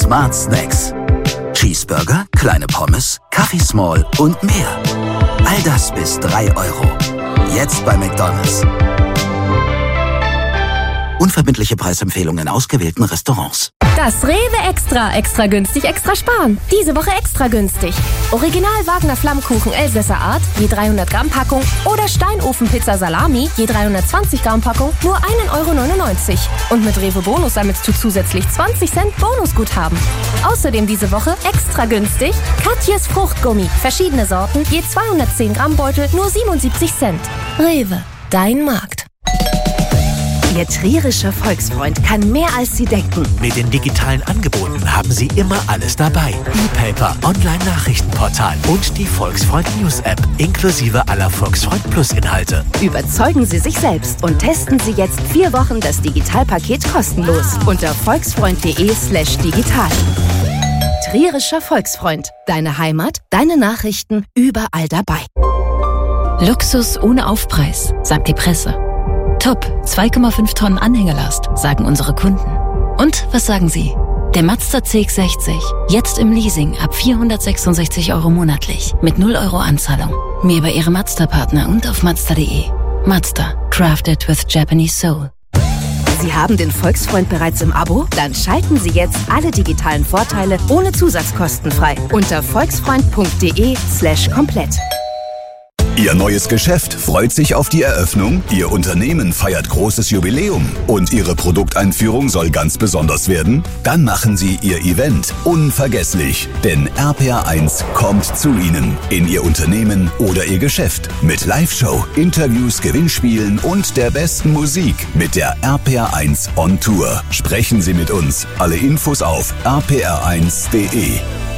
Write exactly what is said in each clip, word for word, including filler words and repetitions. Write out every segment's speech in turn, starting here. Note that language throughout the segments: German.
Smart Snacks. Cheeseburger, kleine Pommes, Kaffee Small und mehr. All das bis drei Euro. Jetzt bei McDonald's. Unverbindliche Preisempfehlungen in ausgewählten Restaurants. Das Rewe Extra. Extra günstig, extra sparen. Diese Woche extra günstig. Original Wagner Flammkuchen Elsässer Art, je dreihundert Gramm Packung. Oder Steinofenpizza Salami, je dreihundertzwanzig Gramm Packung, nur ein Euro neunundneunzig. Und mit Rewe Bonus sammelst du zusätzlich zwanzig Cent Bonusguthaben. Außerdem diese Woche extra günstig Katjes Fruchtgummi. Verschiedene Sorten, je zweihundertzehn Gramm Beutel, nur siebenundsiebzig Cent. Rewe, dein Markt. Ihr trierischer Volksfreund kann mehr als Sie denken. Mit den digitalen Angeboten haben Sie immer alles dabei. E-Paper, Online-Nachrichtenportal und die Volksfreund News App, inklusive aller Volksfreund Plus Inhalte. Überzeugen Sie sich selbst und testen Sie jetzt vier Wochen das Digitalpaket kostenlos unter volksfreund.de slash digital. Trierischer Volksfreund. Deine Heimat, deine Nachrichten, überall dabei. Luxus ohne Aufpreis, sagt die Presse. Top, zwei Komma fünf Tonnen Anhängerlast, sagen unsere Kunden. Und was sagen Sie? Der Mazda C X sechzig, jetzt im Leasing ab vierhundertsechsundsechzig Euro monatlich, mit null Euro Anzahlung. Mehr bei Ihrem Mazda-Partner und auf mazda punkt de. Mazda, crafted with Japanese soul. Sie haben den Volksfreund bereits im Abo? Dann schalten Sie jetzt alle digitalen Vorteile ohne Zusatzkosten frei unter volksfreund.de slash komplett. Ihr neues Geschäft freut sich auf die Eröffnung, Ihr Unternehmen feiert großes Jubiläum und Ihre Produkteinführung soll ganz besonders werden? Dann machen Sie Ihr Event unvergesslich, denn R P R eins kommt zu Ihnen, in Ihr Unternehmen oder Ihr Geschäft mit Live-Show, Interviews, Gewinnspielen und der besten Musik mit der R P R eins on Tour. Sprechen Sie mit uns. Alle Infos auf r p r eins punkt de.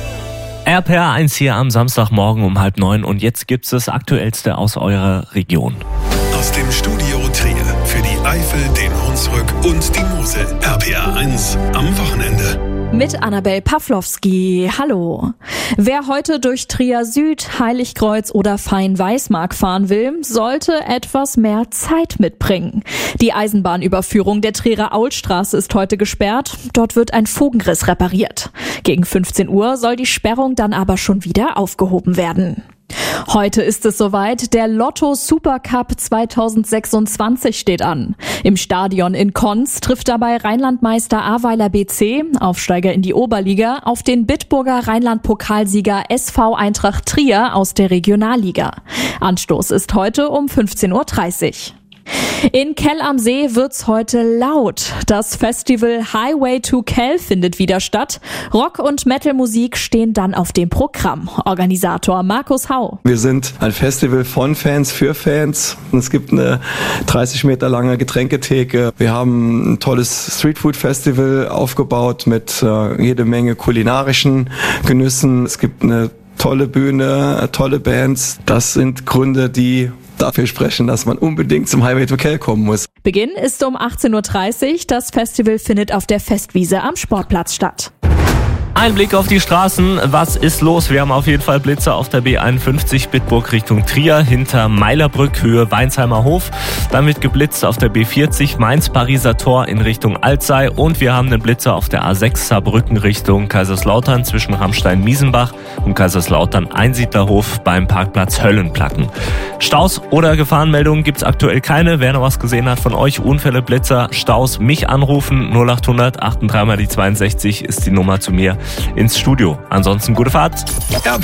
R P R eins hier am Samstagmorgen um halb neun und jetzt gibt's das Aktuellste aus eurer Region. Aus dem Studio Trier für die Eifel, den Hunsrück und die Mosel. R P R eins am Wochenende. Mit Annabel Pawlowski. Hallo. Wer heute durch Trier Süd, Heiligkreuz oder Feinweismark fahren will, sollte etwas mehr Zeit mitbringen. Die Eisenbahnüberführung der Trierer Aulstraße ist heute gesperrt. Dort wird ein Fugenriss repariert. Gegen fünfzehn Uhr soll die Sperrung dann aber schon wieder aufgehoben werden. Heute ist es soweit, der Lotto Supercup zweitausendsechsundzwanzig steht an. Im Stadion in Konz trifft dabei Rheinlandmeister Ahrweiler B C, Aufsteiger in die Oberliga, auf den Bitburger Rheinland-Pokalsieger S V Eintracht Trier aus der Regionalliga. Anstoß ist heute um fünfzehn Uhr dreißig. In Kell am See wird's heute laut. Das Festival Highway to Kell findet wieder statt. Rock- und Metal-Musik stehen dann auf dem Programm. Organisator Markus Hau. Wir sind ein Festival von Fans für Fans. Es gibt eine dreißig Meter lange Getränketheke. Wir haben ein tolles Streetfood-Festival aufgebaut mit äh, jede Menge kulinarischen Genüssen. Es gibt eine tolle Bühne, tolle Bands. Das sind Gründe, die dafür sprechen, dass man unbedingt zum Highway to Kell kommen muss. Beginn ist um achtzehn Uhr dreißig. Das Festival findet auf der Festwiese am Sportplatz statt. Ein Blick auf die Straßen. Was ist los? Wir haben auf jeden Fall Blitzer auf der B einundfünfzig Bitburg Richtung Trier, hinter Meilerbrück, Höhe Weinsheimer Hof. Dann wird geblitzt auf der B vierzig Mainz-Pariser Tor in Richtung Alzey. Und wir haben einen Blitzer auf der A sechs Saarbrücken Richtung Kaiserslautern zwischen Ramstein-Miesenbach und Kaiserslautern-Einsiedlerhof beim Parkplatz Höllenplatten. Staus oder Gefahrenmeldungen gibt's aktuell keine. Wer noch was gesehen hat von euch, Unfälle, Blitzer, Staus, mich anrufen. null achthundert achtunddreißig mal die zweiundsechzig ist die Nummer zu mir ins Studio. Ansonsten gute Fahrt. R P